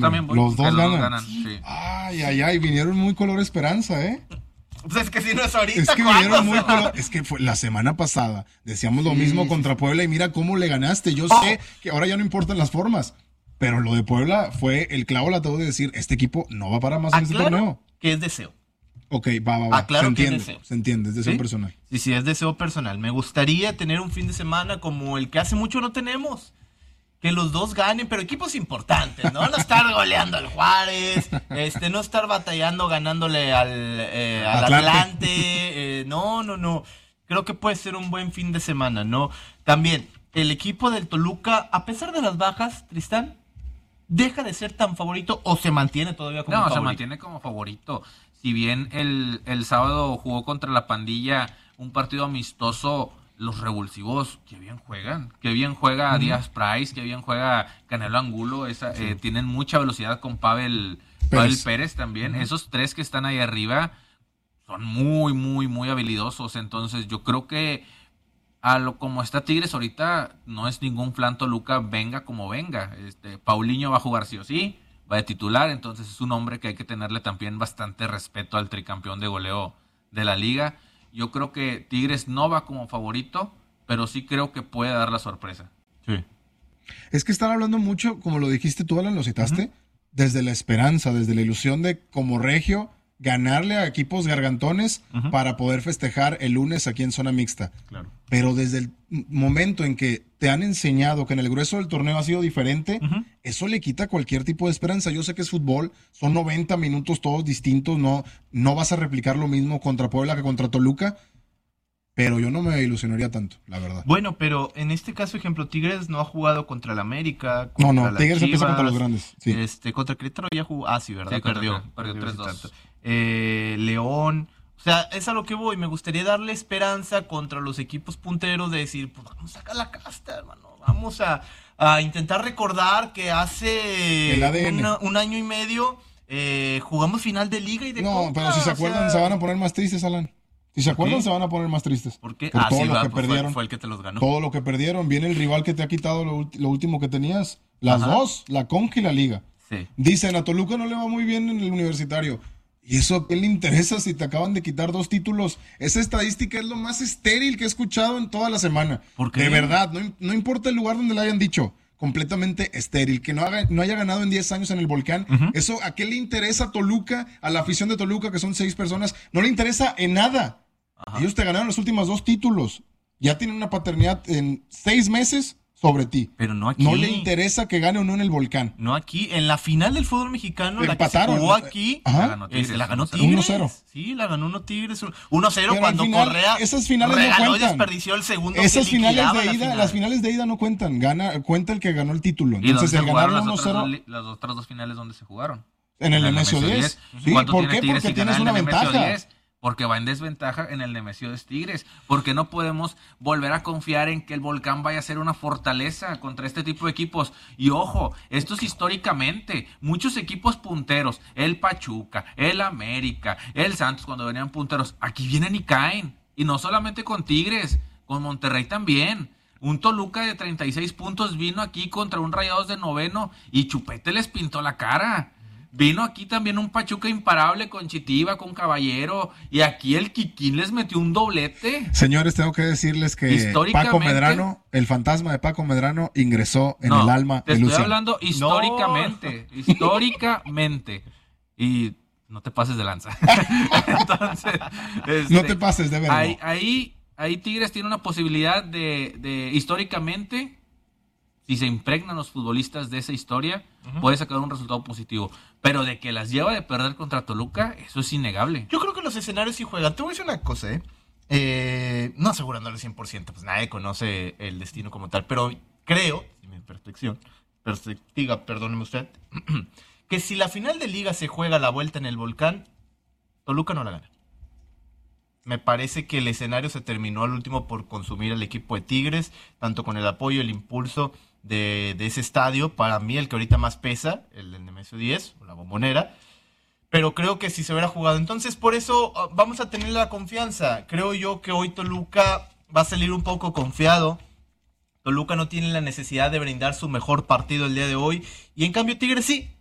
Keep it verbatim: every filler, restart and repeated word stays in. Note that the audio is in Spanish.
también voy. Los dos los ganan. dos ganan, sí. Ay, ay, ay, vinieron muy color esperanza, ¿eh? Pues es que si no es ahorita, Es que ¿cuándo vinieron muy se va? color... Es que fue la semana pasada decíamos lo Sí, mismo sí, contra Puebla y mira cómo le ganaste. Yo Oh. sé que ahora ya no importan las formas, pero lo de Puebla fue el clavo al ataúd de decir, este equipo no va para más en este Aclaro torneo. que es deseo. Ok, va, va, va. Aclaro se que es entiende, deseo. se entiende, es deseo ¿Sí? personal. Sí, sí, es deseo personal. Me gustaría tener un fin de semana como el que hace mucho no tenemos. Que los dos ganen, pero equipos importantes, ¿no? No estar goleando al Juárez, este, no estar batallando ganándole al, eh, al Atlante. Atlante. eh, no, no, no. Creo que puede ser un buen fin de semana, ¿no? También, el equipo del Toluca, a pesar de las bajas, Tristán, deja de ser tan favorito o se mantiene todavía como No, favorito. se mantiene como favorito. Si bien el, el sábado jugó contra la Pandilla un partido amistoso, los revulsivos, que bien juegan. Que bien juega uh-huh. Díaz Price, que bien juega Canelo Angulo. Esa, sí. eh, tienen mucha velocidad con Pavel Pérez, Pavel Pérez también. Uh-huh. Esos tres que están ahí arriba son muy, muy, muy habilidosos. Entonces yo creo que a lo como está Tigres ahorita, no es ningún flan Toluca, venga como venga. Este, Paulinho va a jugar sí o sí, va de titular, entonces es un hombre que hay que tenerle también bastante respeto al tricampeón de goleo de la liga. Yo creo que Tigres no va como favorito, pero sí creo que puede dar la sorpresa. Sí. Es que están hablando mucho, como lo dijiste tú, Alan, lo citaste, uh-huh. desde la esperanza, desde la ilusión de como regio ganarle a equipos gargantones uh-huh. para poder festejar el lunes aquí en zona mixta. Claro. Pero desde el momento en que te han enseñado que en el grueso del torneo ha sido diferente, uh-huh. eso le quita cualquier tipo de esperanza. Yo sé que es fútbol, son noventa minutos todos distintos, no, no vas a replicar lo mismo contra Puebla que contra Toluca, pero yo no me ilusionaría tanto, la verdad. Bueno, pero en este caso, ejemplo, Tigres no ha jugado contra el América, contra No, no, las Tigres Chivas, empieza contra los grandes. Sí. Este, contra Querétaro ya jugó, ah, sí, ¿verdad? Sí, perdió, perdió tres dos. Eh, León, o sea, es a lo que voy, me gustaría darle esperanza contra los equipos punteros de decir, pues vamos a sacar la casta, hermano, vamos a, a intentar recordar que hace una, un año y medio eh, jugamos final de liga y de No, Copa, pero si se acuerdan, sea... se van a poner más tristes, Alan. Si se acuerdan, se van a poner más tristes. ¿Por qué? Por ah, todo sí, lo va, que pues perdieron. Fue, fue el que te los ganó. Todo lo que perdieron. Viene el rival que te ha quitado lo, lo último que tenías. Las Ajá. dos, la Conca y la Liga. Sí. Dicen, a Toluca no le va muy bien en el Universitario. ¿Y eso a qué le interesa si te acaban de quitar dos títulos? Esa estadística es lo más estéril que he escuchado en toda la semana. ¿Por qué? De verdad, no, no importa el lugar donde le hayan dicho. Completamente estéril, que no, haga, no haya ganado en diez años en el Volcán. Uh-huh. Eso, ¿a qué le interesa a Toluca, a la afición de Toluca, que son seis personas? No le interesa en nada. Ajá. Ellos te ganaron los últimos dos títulos. Ya tienen una paternidad en seis meses sobre ti. Pero no aquí. No le interesa que gane o no en el Volcán. No aquí. En la final del fútbol mexicano, empataron. La que se jugó aquí, Ajá. la ganó Tigres. La ganó Tigres. uno cero. Sí, la ganó uno Tigres. uno cero cuando final, Correa esas finales regaló no y cuentan. desperdició el segundo. Esas finales de ida, final. las finales de ida no cuentan. Gana, cuenta el que ganó el título. Entonces, ¿Y el ganar las, uno cero, otras, las otras dos finales donde se jugaron? En el Nemesio diez. Sí, ¿por qué? Porque tienes una ventaja. diez? Porque va en desventaja en el Nemesio de Tigres, porque no podemos volver a confiar en que el Volcán vaya a ser una fortaleza contra este tipo de equipos. Y ojo, esto es históricamente, muchos equipos punteros, el Pachuca, el América, el Santos cuando venían punteros, aquí vienen y caen, y no solamente con Tigres, con Monterrey también. Un Toluca de treinta y seis puntos vino aquí contra un Rayados de noveno y Chupete les pintó la cara. Vino aquí también un Pachuca imparable con Chitiva, con Caballero, y aquí el Kikín les metió un doblete. Señores, tengo que decirles que Paco Medrano, el fantasma de Paco Medrano, ingresó en no, el alma te de Luciano. Estoy hablando históricamente, no. históricamente, y no te pases de lanza. Entonces, este, no te pases de verbo. Ahí, ahí, ahí Tigres tiene una posibilidad de, de históricamente, si se impregnan los futbolistas de esa historia, uh-huh. puede sacar un resultado positivo. Pero de que las lleva de perder contra Toluca, eso es innegable. Yo creo que los escenarios sí juegan. Te voy a decir una cosa, ¿eh? eh no asegurándole cien por ciento, pues nadie conoce el destino como tal, pero creo, en mi perspectiva, perspectiva, perdóneme usted, que si la final de liga se juega a la vuelta en el Volcán, Toluca no la gana. Me parece que el escenario se terminó al último por consumir al equipo de Tigres, tanto con el apoyo y el impulso de, de ese estadio. Para mí el que ahorita más pesa, el del Nemesio diez, o la Bombonera, pero creo que si se hubiera jugado. Entonces por eso uh, vamos a tener la confianza. Creo yo que hoy Toluca va a salir un poco confiado. Toluca no tiene la necesidad de brindar su mejor partido el día de hoy, y en cambio Tigres sí.